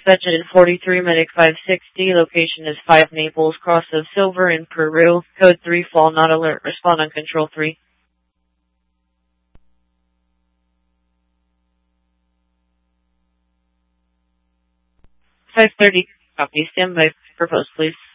Dispatch at 43 Medic 560. Location is 5 Naples, Cross of Silver in Peru. Code 3, fall not alert. Respond on Control 3. 530. Copy. Stand by for post, please.